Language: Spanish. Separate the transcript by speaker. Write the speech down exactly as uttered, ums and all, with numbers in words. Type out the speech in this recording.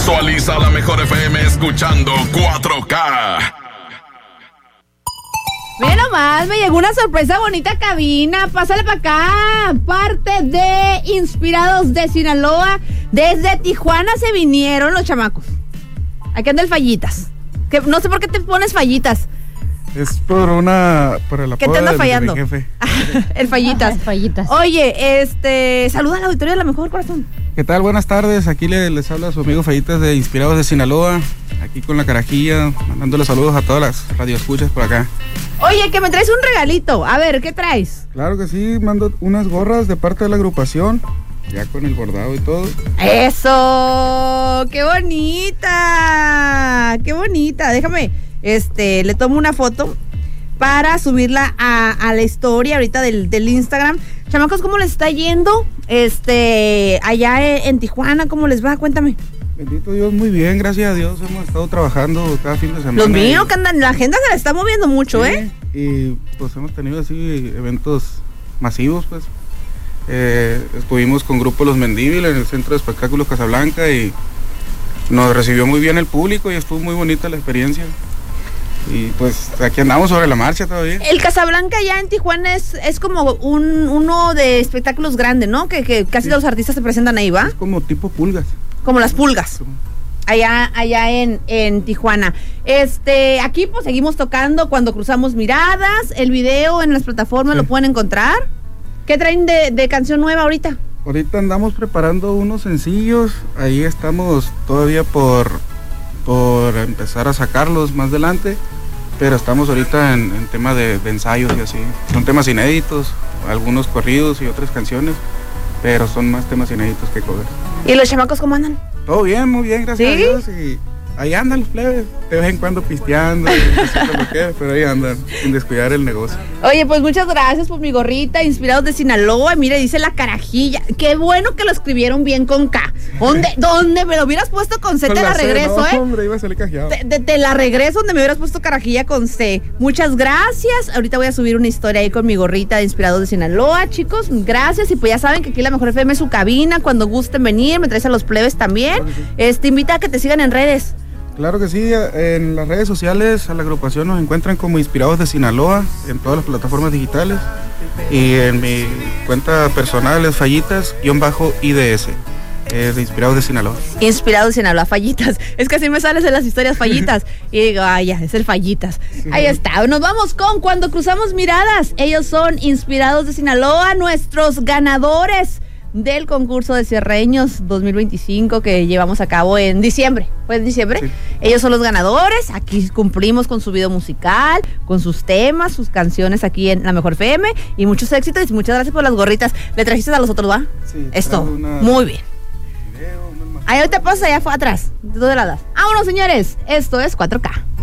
Speaker 1: Visualiza la mejor F M escuchando cuatro K.
Speaker 2: Mira nomás, me llegó una sorpresa bonita cabina. Pásale para acá. Parte de Inspirados de Sinaloa. Desde Tijuana se vinieron los chamacos. Aquí anda el Fallitas. Que no sé por qué te pones Fallitas.
Speaker 3: Es por una... por el apodo
Speaker 2: ¿Qué te anda
Speaker 3: de
Speaker 2: fallando?
Speaker 3: mi jefe.
Speaker 2: El Fallitas.
Speaker 4: El Fallitas.
Speaker 2: Oye, este... saluda al auditorio de La Mejor, corazón.
Speaker 3: ¿Qué tal? Buenas tardes. Aquí le, les habla su amigo Fallitas de Inspirados de Sinaloa. Aquí con la carajilla, mandándole saludos a todas las radioescuchas por acá.
Speaker 2: Oye, que me traes un regalito. A ver, ¿qué traes?
Speaker 3: Claro que sí, mando unas gorras de parte de la agrupación. Ya con el bordado y todo.
Speaker 2: ¡Eso! ¡Qué bonita! ¡Qué bonita! Déjame, este, le tomo una foto para subirla a, a la historia ahorita del, del Instagram. Chamacos, ¿cómo les está yendo? Este, allá en, en Tijuana, ¿cómo les va? Cuéntame.
Speaker 3: Bendito Dios, muy bien, gracias a Dios. Hemos estado trabajando cada fin de semana.
Speaker 2: Los míos, que andan, la agenda se la está moviendo mucho,
Speaker 3: sí,
Speaker 2: ¿eh?
Speaker 3: Y pues hemos tenido así eventos masivos, pues. Eh, estuvimos con Grupo Los Mendíbil en el Centro de Espectáculos Casablanca y nos recibió muy bien el público y estuvo muy bonita la experiencia. Y pues aquí andamos sobre la marcha todavía.
Speaker 2: El Casablanca ya en Tijuana es, es como un uno de espectáculos grande, ¿no? Que, que casi sí. Todos los artistas se presentan ahí, ¿va?
Speaker 3: Es como tipo pulgas.
Speaker 2: Como las pulgas. Allá, allá en, en Tijuana. Este, aquí pues seguimos tocando Cuando Cruzamos Miradas. El video en las plataformas sí. Lo pueden encontrar. ¿Qué traen de, de canción nueva ahorita?
Speaker 3: Ahorita andamos preparando unos sencillos. Ahí estamos todavía por, por empezar a sacarlos más adelante. Pero estamos ahorita en, en tema de, de ensayos y así. Son temas inéditos, algunos corridos y otras canciones. Pero son más temas inéditos que covers.
Speaker 2: ¿Y los chamacos cómo andan?
Speaker 3: Todo bien, muy bien, gracias
Speaker 2: ¿Sí?
Speaker 3: a Dios. Y ahí andan los plebes, de vez en cuando pisteando, y no sé lo que, pero ahí andan, sin descuidar el negocio.
Speaker 2: Oye, pues muchas gracias por mi gorrita, Inspirados de Sinaloa. Mire, dice la carajilla. Qué bueno que lo escribieron bien con K. ¿Dónde, dónde me lo hubieras puesto con C? Con te la, la regreso,
Speaker 3: no,
Speaker 2: ¿eh?
Speaker 3: Hombre, iba a salir cajeado.
Speaker 2: Te, te, te la regreso donde me hubieras puesto carajilla con C. Muchas gracias. Ahorita voy a subir una historia ahí con mi gorrita de Inspirados de Sinaloa, chicos. Gracias. Y pues ya saben que aquí La Mejor F M es su cabina. Cuando gusten venir, me traes a los plebes también. Claro sí. Este, invita a que te sigan en redes.
Speaker 3: Claro que sí, en las redes sociales a la agrupación nos encuentran como Inspirados de Sinaloa en todas las plataformas digitales y en mi cuenta personal es Fallitas-I D S, es de Inspirados de Sinaloa.
Speaker 2: Inspirados de Sinaloa, Fallitas, es que así me sales en las historias Fallitas y digo, ay ya, es el Fallitas. Sí. Ahí está, nos vamos con Cuando Cruzamos Miradas. Ellos son Inspirados de Sinaloa, nuestros ganadores del concurso de cierreños dos mil veinticinco que llevamos a cabo en diciembre. ¿Fue en diciembre? Sí. Ellos son los ganadores. Aquí cumplimos con su video musical, con sus temas, sus canciones aquí en La Mejor F M y muchos éxitos y muchas gracias por las gorritas. ¿Le trajiste a los otros, va?
Speaker 3: Sí.
Speaker 2: Esto, una... muy bien. Video, ahí ahorita pasas allá atrás. ¿De dónde la das? Vámonos, señores. Esto es cuatro K.